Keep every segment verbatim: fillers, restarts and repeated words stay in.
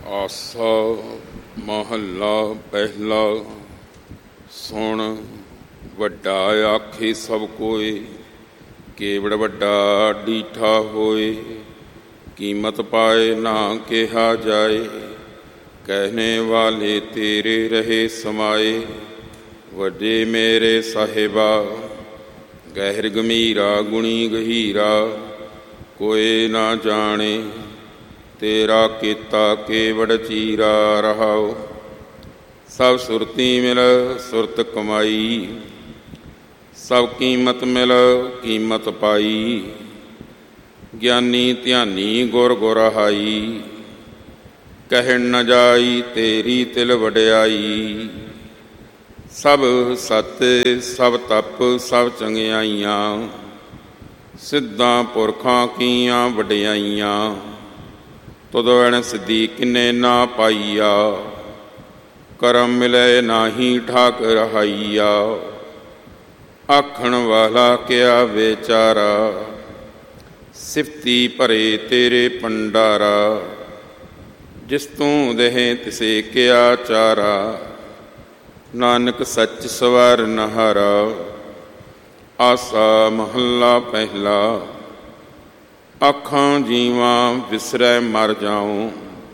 ਆਸਾ ਮਹੱਲਾ ਪਹਿਲਾ। ਸੁਣ ਵੱਡਾ ਆਖੇ ਸਭ ਕੋਏ, ਕੇਵੜ ਵੱਡਾ ਡੀਠਾ ਹੋਏ। ਕੀਮਤ ਪਾਏ ਨਾ ਕਿਹਾ ਜਾਏ, ਕਹਿਣੇ ਵਾਲੇ ਤੇਰੇ ਰਹੇ ਸਮਾਏ। ਵੱਡੇ ਮੇਰੇ ਸਾਹਿਬਾ, ਗਹਿਰ ਗੰਭੀਰਾ ਗੁਣੀ ਗਹੀਰਾ। ਕੋਏ ਨਾ ਜਾਣੇ ਤੇਰਾ ਕੀਤਾ ਕੇਵੜ ਚੀਰਾ ਰਹਾਓ। ਸਭ ਸੁਰਤੀ ਮਿਲ ਸੁਰਤ ਕਮਾਈ, ਸਭ ਕੀਮਤ ਮਿਲ ਕੀਮਤ ਪਾਈ। ਗਿਆਨੀ ਧਿਆਨੀ ਗੁਰ ਗੁਰਹਾਈ, ਕਹਿਣ ਨ ਜਾਈ ਤੇਰੀ ਤਿਲ ਵਡਿਆਈ। ਸਭ ਸਤ ਸਭ ਤਪ ਸਭ ਚੰਗਿਆਈਆਂ, ਸਿੱਧਾਂ ਪੁਰਖਾਂ ਕੀਆਂ ਵਡਿਆਈਆਂ। ਤੁਧ ਵਣ ਸਿੱਧੀ ਕਿੰਨੇ ਨਾ ਪਾਈਆ, ਕਰਮ ਮਿਲੇ ਨਾਹੀ ਠਾਕ ਰਹਾਈਆ। ਆਖਣ ਵਾਲਾ ਕਿਆ ਵਿਚਾਰਾ, ਸਿਫਤੀ ਭਰੇ ਤੇਰੇ ਭੰਡਾਰਾ। ਜਿਸ ਤੂੰ ਦੇਹ ਤਿਸੇ ਕਿਆ ਚਾਰਾ, ਨਾਨਕ ਸੱਚ ਸਵਰ ਨਹਾਰਾ। ਆਸਾ ਮਹੱਲਾ ਪਹਿਲਾ। ਆਖਾਂ ਜੀਵਾਂ ਵਿਸਰੈ ਮਰ ਜਾਉ,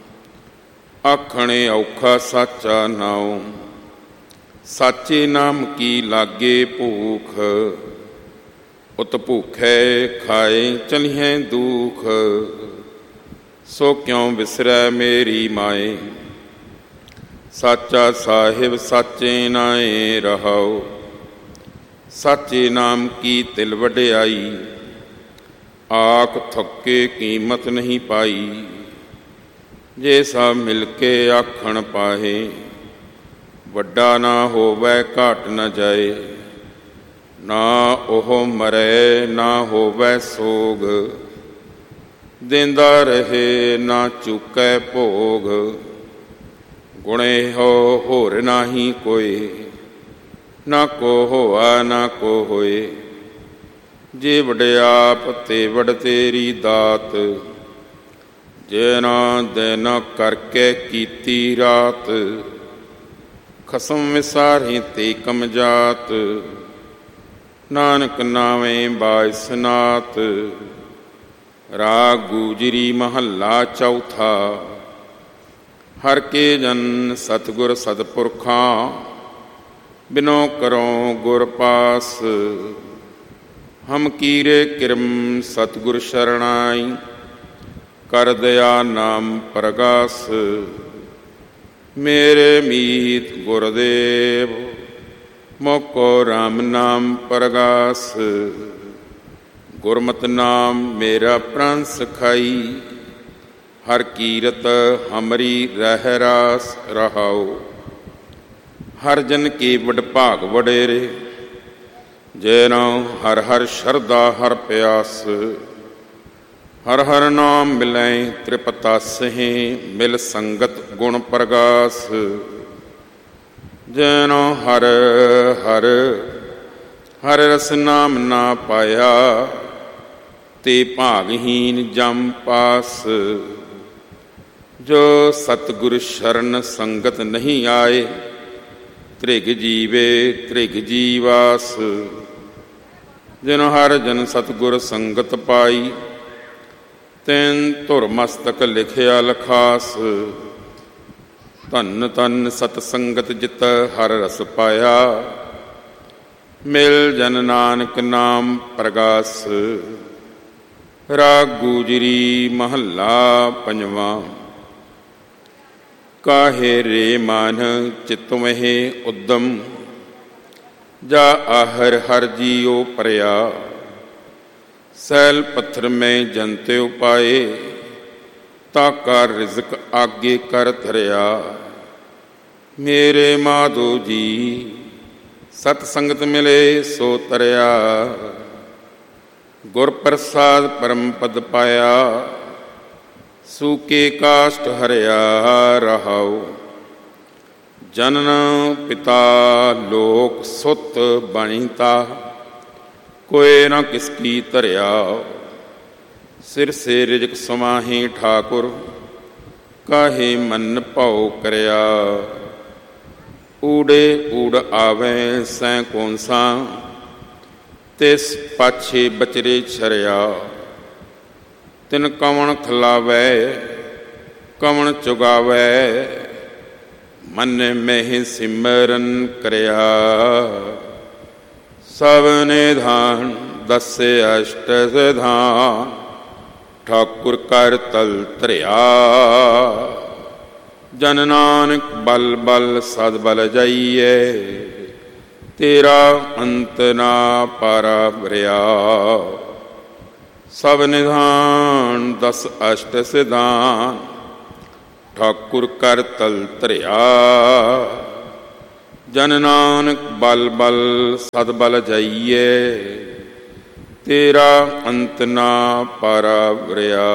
ਆਖਣੇ ਔਖਾ ਸਾਚਾ ਨਾਉ। ਸਾਚੇ ਨਾਮ ਕੀ ਲਾਗੇ ਭੂਖ, ਉਤ ਭੂਖੈ ਖਾਏ ਚਲੀਹੈ ਦੂਖ। ਸੋ ਕਿਉ ਵਿਸਰੈ ਮੇਰੀ ਮਾਏ, ਸਾਚਾ ਸਾਹਿਬ ਸਾਚੇ ਨਾਏ ਰਹਾਉ। ਸਾਚੇ ਨਾਮ ਕੀ ਤਿਲ ਵਡਿਆਈ, ਆਖ ਥੱਕੇ ਕੀਮਤ ਨਹੀਂ ਪਾਈ। ਜੇ ਸਭ ਮਿਲ ਕੇ ਆਖਣ ਪਾਹੇ, ਵੱਡਾ ਨਾ ਹੋਵੈ ਘਾਟ ਨ ਜਾਏ। ਨਾ ਉਹ ਮਰੈ ਨਾ ਹੋਵੈ ਸੋਗ, ਦੇਂਦਾ ਰਹੇ ਨਾ ਚੁਕੈ ਭੋਗ। ਗੁਣੇ ਹੋ ਹੋਰ ਨਾਹੀ ਕੋਇ, ਨਾ ਕੋ ਹੋਆ ਨਾ ਕੋ ਹੋਏ। ਜੇ ਵਡਿਆਪ ਤੇ ਵਡ ਤੇਰੀ ਦਾਤ, ਜੇ ਨਾ ਦਿਨ ਕਰਕੇ ਕੀਤੀ ਰਾਤ। ਖਸਮ ਵਿਸਾਰੇ ਤੇ ਕਮਜਾਤ, ਨਾਨਕ ਨਾਵੇਂ ਬਾਇਸਨਾਤ। ਰਾਗ ਗੂਜਰੀ ਮਹੱਲਾ ਚੌਥਾ। ਹਰ ਕੇ ਜਨ ਸਤਿਗੁਰ ਸਤਿਪੁਰਖਾਂ, ਬਿਨੋ ਕਰੋ ਗੁਰ ਪਾਸ। ਹਮ ਕੀਰੇ ਕਿਰਮ ਸਤਿਗੁਰ ਸ਼ਰਣਾਈ, ਕਰ ਦਇਆ ਨਾਮ ਪ੍ਰਗਾਸ। ਮੇਰੇ ਮੀਤ ਗੁਰਦੇਵ, ਮੋਕੋ ਰਾਮ ਨਾਮ ਪ੍ਰਗਾਸ। ਗੁਰਮਤਿ ਨਾਮ ਮੇਰਾ ਪ੍ਰਣ ਸਖਾਈ, ਹਰ ਕੀਰਤ ਹਮਰੀ ਰਹਿ ਰਾਸ ਰਹਾਉ। ਹਰ ਜਨ ਕੀ ਵਡ ਭਾਗ ਵਡੇਰੇ, ਜੇ ਨਾਉ ਹਰ ਹਰ ਸ਼ਰਧਾ ਹਰ ਪਿਆਸ। ਹਰ ਹਰ ਨਾਮ ਮਿਲੈ ਤ੍ਰਿਪਤਾਸਹਿ, ਮਿਲ ਸੰਗਤ ਗੁਣ ਪ੍ਰਗਾਸ। ਜੇ ਨਾਉ ਹਰ ਹਰ ਹਰ ਰਸ ਨਾਮ ਨਾ ਪਾਇਆ, ਤੇ ਭਾਗਹੀਨ ਜਮ ਪਾਸ। ਜੋ ਸਤਿਗੁਰ ਸ਼ਰਨ ਸੰਗਤ ਨਹੀਂ ਆਏ, ਤ੍ਰਿਗ ਜੀਵੇ ਤ੍ਰਿਗ ਜੀਵਾਸ। ਜਿਨ ਹਰ ਜਨ ਸਤਿਗੁਰ ਸੰਗਤ ਪਾਈ, ਤੈਨ ਧੁਰ ਮਸਤਕ ਲਿਖਿਆ ਲਖਾਸ। ਧੰਨ ਧੰਨ ਸਤ ਸੰਗਤ ਜਿਤ ਹਰ ਰਸ ਪਾਇਆ, ਮਿਲ ਜਨ ਨਾਨਕ ਨਾਮ ਪ੍ਰਗਾਸ। ਰਾਗ ਗੂਜਰੀ ਮਹੱਲਾ ਪੰਜਵਾਂ। ਕਾਹੇ ਰੇ ਮਨ ਚਿਤ ਮਹਿ ਉਦਮ, ਜਾ ਆਹਰ ਹਰ ਜੀਉ ਪਰਿਆ। ਸੈਲ ਪੱਥਰ ਮੈਂ ਜਨਤੇ ਉਪਾਏ, ਤਾ ਕਰ ਰਿਜ਼ਕ ਆਗੇ ਕਰ ਧਰਿਆ। ਮੇਰੇ ਮਾਧੋ ਜੀ ਸਤ ਸੰਗਤ ਮਿਲੇ ਸੋ ਤਰਿਆ। ਗੁਰ ਪ੍ਰਸਾਦ ਪਰਮ ਪਦ ਪਾਇਆ, ਸੂਕੇ ਕਾਸ਼ਟ ਹਰਿਆ ਰਹਾਉ। ਜਨਨ ਪਿਤਾ ਲੋਕ ਸੁਤ ਬਣੀਤਾ, ਕੋਏ ਨਾ ਕਿਸ ਕੀ ਧਰਿਆ। ਸਿਰ ਸੇ ਰਿਜਕ ਸਮਾਹੀ ਠਾਕੁਰ, ਕਾਹੇ ਮਨ ਭਉ ਕਰਿਆ। ਊੜੇ ਊੜ ਆਵੈ ਸੈਂ ਕੌਂਸਾਂ, ਤਿਸ ਪਾਛੇ ਬਚਰੇ ਛਰਿਆ। ਤਿਨ ਕਵਣ ਖਲਾਵੈ ਕਵਣ ਚੁਗਾਵੈ, ਮਨ ਮਹਿ ਸਿਮਰਨ ਕਰਿਆ। ਸਭ ਨਿਧਾਨ ਦਸੇ ਅਸ਼ਟ ਸਿਧਾਨ, ਠਾਕੁਰ ਕਰ ਤਲ ਧਰਿਆ। ਜਨ ਨਾਨਕ ਬਲ ਬਲ ਸਦ ਬਲ ਜਾਈਏ, ਤੇਰਾ ਅੰਤ ਨਾ ਪਾਰਾ ਵਰਿਆ। ਸਭ ਨਿਧਾਨ ਦਸ ਅਸ਼ਟ ਸਿਧਾਨ, ਠਾਕੁਰ ਕਰ ਤਲ ਧਰਿਆ। ਜਨ ਨਾਨਕ ਬਲ ਬਲ ਸਦ ਬਲ ਜਾਈਏ, ਤੇਰਾ ਅੰਤ ਨਾ ਪਾਰਾ ਵਰਿਆ।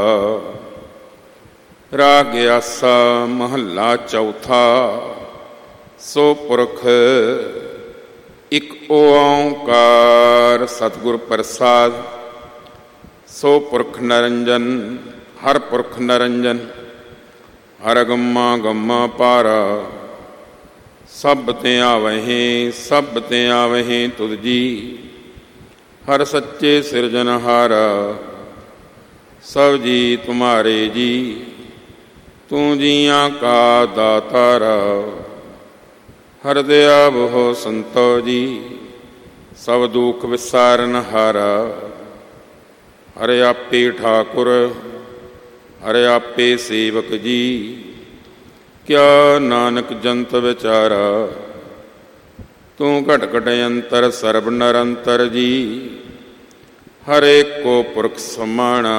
ਰਾਗ ਆਸਾ ਮਹੱਲਾ ਚੌਥਾ। ਸੋ ਪੁਰਖ ਇਕ ਓਂਕਾਰ ਸਤਿਗੁਰ ਪ੍ਰਸਾਦ। ਸੋ ਪੁਰਖ ਨਰੰਜਨ ਹਰ ਪੁਰਖ ਨਰੰਜਨ, ਹਰ ਗੰਮਾ ਗੰਮਾ ਪਾਰਾ। ਸਭ ਤੇ ਆਵਹਿ ਸਭ ਤੇ ਆਵਹਿ ਤੁਧ ਜੀ, ਹਰ ਸੱਚੇ ਸਿਰਜਨਹਾਰਾ। ਸਭ ਜੀ ਤੁਮਾਰੇ ਜੀ, ਤੂੰ ਜੀਆਂ ਕਾ ਦਾਤਾਰਾ। ਹਰ ਦਇਆ ਬਹੁ ਸੰਤੋ ਜੀ, ਸਭ ਦੁਖ ਵਿਸਾਰਨ ਹਾਰਾ। ਹਰਿ ਆਪੇ ਠਾਕੁਰ ਹਰਿ ਆਪੇ ਸੇਵਕ ਜੀ, ਕਿਆ ਨਾਨਕ ਜੰਤ ਵਿਚਾਰਾ। ਤੂੰ ਘਟ ਘਟ ਅੰਤਰ ਸਰਬ ਨਿਰੰਤਰ ਜੀ, ਹਰ ਏਕੋ ਪੁਰਖ ਸਮਾਣਾ।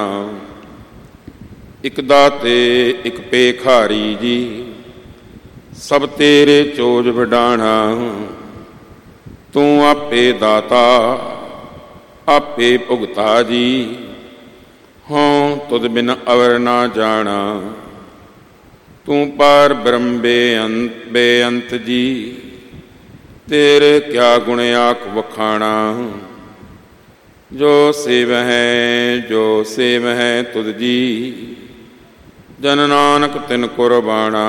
ਇਕ ਦਾਤੇ ਇਕ ਭੇਖਾਰੀ ਜੀ, ਸਭ ਤੇਰੇ ਚੋਜ ਵਡਾਣਾ। ਤੂੰ ਆਪੇ ਦਾਤਾ ਆਪੇ ਭੁਗਤਾ ਜੀ, ਹੋਂ ਤੁਧ ਬਿਨ ਅਵਰ ਨਾ ਜਾਣਾ। ਤੂੰ ਪਾਰ ਬ੍ਰਹਮ ਬੇਅੰਤ ਬੇਅੰਤ ਜੀ, ਤੇਰੇ ਕਿਆ ਗੁਣ ਆਖ ਵਖਾਣਾ। ਜੋ ਸੇਵਹਿ ਜੋ ਸੇਵਹਿ ਤੁਧ ਜੀ, ਜਨ ਨਾਨਕ ਤਿਨ ਕੁਰਬਾਣਾ।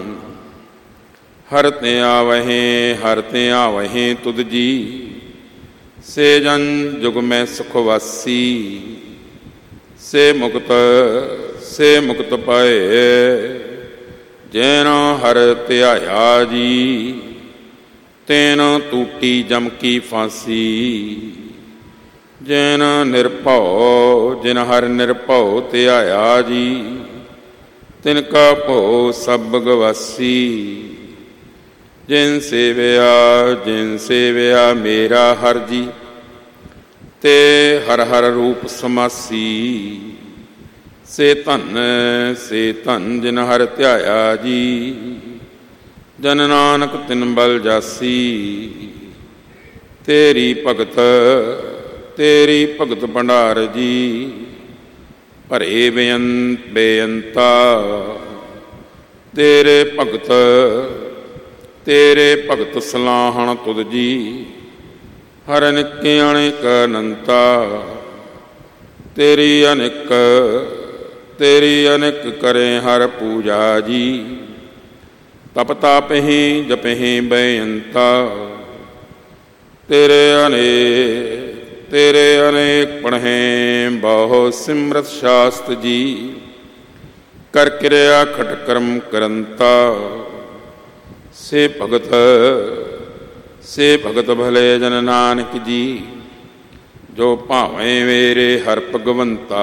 ਹਰ ਤੇ ਆਵਹਿ ਹਰ ਤੇ ਆਵਹਿ ਤੁਧ ਜੀ, ਸੇ ਜਨ ਜੁਗ ਮੈਂ ਸੁਖ ਵਾਸੀ। ਸੇ ਮੁਕਤ ਸੇ ਮੁਕਤ ਪਾਏ, ਜੈਨ ਹਰ ਧਿਆਇਆ ਜੀ। ਤੈਨ ਟੂਟੀ ਜਮ ਕੀ ਫਾਂਸੀ, ਜੈਨ ਨਿਰਭਉ ਜਿਨ ਹਰ ਨਿਰਭਉ ਧਿਆਇਆ ਜੀ। ਤਿਨ ਕਾ ਭਉ ਸਭ ਗਵਾਸੀ, ਜਿਨ ਸੇਵਿਆ ਜਿਨ ਸੇਵਿਆ ਮੇਰਾ ਹਰ ਜੀ। ਤੇ ਹਰ ਹਰ ਰੂਪ ਸਮਾਸੀ, ਸੇ ਧਨ ਸੇ ਧਨ ਜਿਨ ਹਰ ਧਿਆਇਆ ਜੀ। ਜਨ ਨਾਨਕ ਤਿਨ ਬਲ ਜਾਸੀ, ਤੇਰੀ ਭਗਤ ਤੇਰੀ ਭਗਤ ਭੰਡਾਰ ਜੀ। ਭਰੇ ਬੇਅੰਤ ਬੇਅੰਤਾ, ਤੇਰੇ ਭਗਤ ਤੇਰੇ ਭਗਤ ਸਲਾਹਣ ਤੁਧ ਜੀ। ਹਰ ਅਨੇਕ ਅਨੇਕ ਅਨੰਤਾ, ਤੇਰੀ ਅਨੇਕ ਤੇਰੀ ਅਨੇਕ ਕਰੇ ਹਰ ਪੂਜਾ ਜੀ। ਤਪ ਤਾਪਹਿ ਜਪਹਿ ਬੇਅੰਤਾ, ਤੇਰੇ ਅਨੇਕ ਤੇਰੇ ਅਨੇਕ ਪੜ੍ਹੇ ਬਹੁ ਸਿਮਰਤ ਸ਼ਾਸਤ ਜੀ। ਕਰ ਕਿਰਿਆ ਖਟ ਕਰਮ ਕਰੰਤਾ, ਸੇ ਭਗਤ ਸੇ ਭਗਤ ਭਲੇ ਜਨ ਨਾਨਕ ਜੀ। ਜੋ ਭਾਵੇਂ ਮੇਰੇ ਹਰ ਭਗਵੰਤਾ,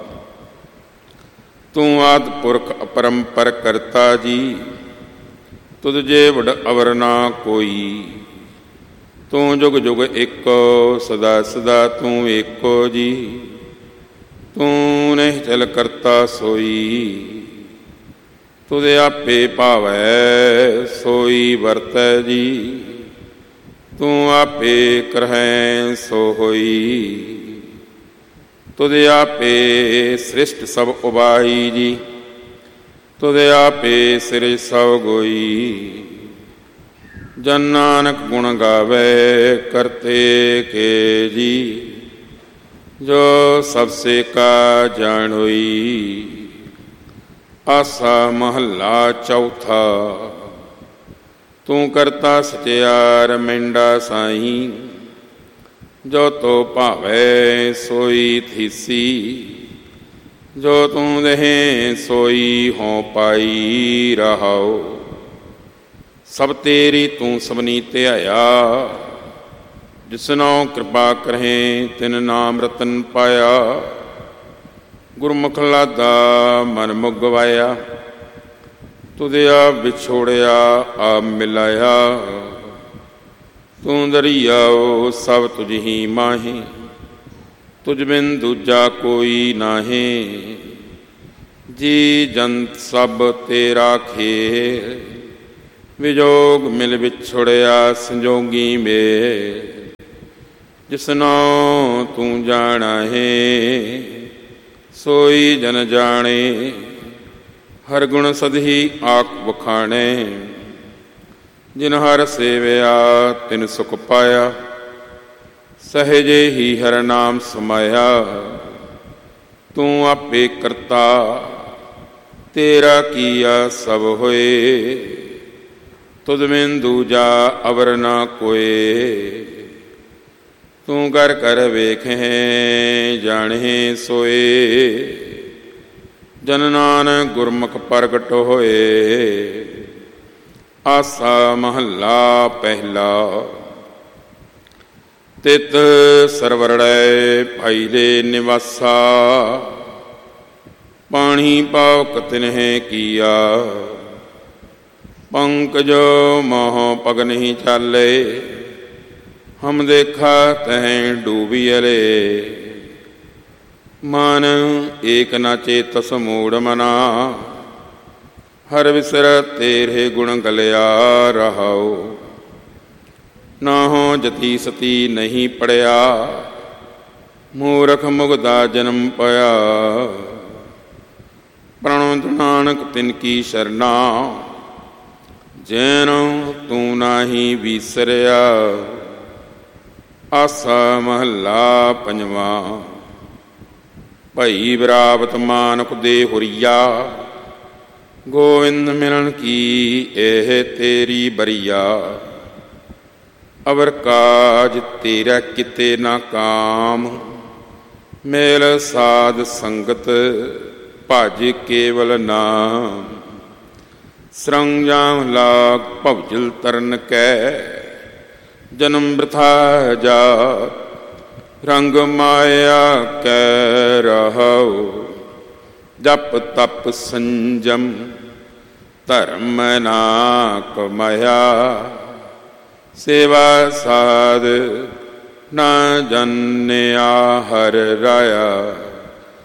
ਤੂੰ ਆਦਿ ਪੁਰਖ ਅਪਰੰਪਰ ਕਰਤਾ ਜੀ। ਤੁਧ ਜੇ ਵਡ ਅਵਰ ਨਾ ਕੋਈ, ਤੂੰ ਜੁਗ ਜੁਗ ਏਕੋ ਸਦਾ ਸਦਾ ਤੂੰ ਏਕੋ ਜੀ। ਤੂੰ ਨਹੀਂ ਚਲ ਕਰਤਾ ਸੋਈ, ਤੁਧ ਆਪੇ ਭਾਵੈ ਸੋਈ ਵਰਤੈ ਜੀ। ਤੂੰ ਆਪੇ ਕਰਹਿ ਸੋ ਹੋਈ, ਤੁਧ ਆਪੇ ਸ੍ਰਿਸ਼ਟ ਸਭ ਉਬਾਈ ਜੀ। ਤੁਧ ਆਪੇ ਸਿਰਿ ਸਭ ਗੋਈ, ਜਨ ਨਾਨਕ ਗੁਣ ਗਾਵੇ ਕਰਤੇ ਕੇ ਜੀ। ਜੋ ਸਭ ਸੇ ਕਾ ਜਾਣ ਹੋਈ, ਆਸਾ ਮਹੱਲਾ ਚੌਥਾ। ਤੂੰ ਕਰਤਾ ਸਚਿਆਰ ਮੈਂਡਾ ਸਾਈਂ, ਜੋ ਤੋ ਭਾਵੈ ਸੋਈ ਥੀਸੀ। ਜੋ ਤੂੰ ਦੇਹ ਸੋਈ ਹੋਂ ਪਾਈ ਰਹਾਉ। ਸਭ ਤੇਰੀ ਤੂੰ ਸਭਨੀ ਧਿਆਇਆ, ਜਿਸਨੋ ਕਿਰਪਾ ਕਰਹਿ ਤਿਨ ਨਾਮ ਰਤਨ ਪਾਇਆ। ਗੁਰਮੁਖ ਲਾਦਾ ਮਨ ਮੁਗਵਾਇਆ, ਤੁਧਿਆ ਵਿਛੋੜਿਆ ਆਪ ਮਿਲਾਇਆ। ਤੂੰ ਦਰਿਆਓ ਸਭ ਤੁਝ ਹੀ ਮਾਹੀ, ਤੁਝ ਬਿਨ ਦੂਜਾ ਕੋਈ ਨਾਹੀਂ। ਜੀ ਜੰਤ ਸਭ ਤੇਰਾ ਖੇਲ, ਵਿਜੋਗ ਮਿਲ ਵਿਛੜਿਆ ਸੰਜੋਗੀ ਮੇਲ। ਜਿਸਨੋ ਤੂੰ ਜਾਣਾ ਹੈ, ਸੋਈ ਜਨ ਜਾਣੇ। ਹਰ ਗੁਣ ਸਦਹੀ ਆਖ ਵਖਾਣੇ, ਜਿਨ ਹਰ ਸੇਵਿਆ ਤਿਨ ਸੁਖ ਪਾਇਆ। ਸਹਿਜੇ ਹੀ ਹਰ ਨਾਮ ਸਮਾਇਆ, ਤੂੰ ਆਪੇ ਕਰਤਾ ਤੇਰਾ ਕੀਆ ਸਭ ਹੋਏ। ਤੁਧ ਬਿਨ ਦੂਜਾ ਅਵਰ ਨਾ ਕੋਏ। ਤੂੰ ਕਰ ਕਰ ਵੇਖੇ ਜਾਣੇ ਸੋਏ। ਜਨ ਨਾਨਕ ਗੁਰਮੁਖ ਪ੍ਰਗਟ ਹੋਏ। ਆਸਾ ਮਹੱਲਾ ਪਹਿਲਾ। ਤਿਤ ਸਰਵਰੜੈ ਭਾਈਲੇ ਨਿਵਾਸਾ, ਪਾਣੀ ਪਾਉਕ ਤਿਨਹਿ ਕੀਆ। ਪੰਕਜੋ ਮੋਹ ਪਗ ਨਹੀਂ ਚਾਲੇ, ਹਮ ਦੇਖਾ ਤਹਿ ਡੂਬੀਅਲੇ। ਮਨ ਏਕ ਨ ਚੇਤਸ ਮੂੜ ਮਨਾ, ਹਰ ਵਿਸਰ ਤੇਰੇ ਗੁਣ ਗਲਿਆ ਰਹਾਉ। ਨਾਹੋ ਜਤੀ ਸਤੀ ਨਹੀਂ ਪੜਿਆ, ਮੂਰਖ ਮੁਗਦਾ ਜਨਮ ਪਾਇਆ। ਪ੍ਰਣਵ ਨਾਨਕ ਤਿਨ ਕੀ ਸ਼ਰਨਾ, ਜੈਨੋ ਤੂੰ ਨਾਹੀ ਵਿਸਰਿਆ। ਆਸਾ ਮਹੱਲਾ ਪੰਜਵਾਂ। ਭਈ ਬਰਾਬਤ ਮਾਨਕ ਦੇ ਹੁਰੀਆ, ਗੋਵਿੰਦ ਮਿਲਣ ਕੀ ਇਹ ਤੇਰੀ ਬਰੀਆ। ਅਵਰ ਕਾਜ ਤੇਰਾ ਕਿਤੇ ਨਾ ਕਾਮ, ਮੇਲ ਸਾਧ ਸੰਗਤ ਭਜ ਕੇਵਲ ਨਾਮ। ਸਰੰਜਾਮ ਲਾਗ ਭਵਜਲ ਤਰਨ ਕੈ, ਜਨਮ ਬ੍ਰਿਥਾ ਜਾਤ ਰੰਗ ਮਾਇਆ ਕੈ ਰਹਾਉ। ਜਪ ਤਪ ਸੰਜਮ ਧਰਮ ਨਾ ਕਮਾਇਆ, ਸੇਵਾ ਸਾਧ ਨਾ ਜਨਿਆ ਹਰਿ ਰਾਇਆ।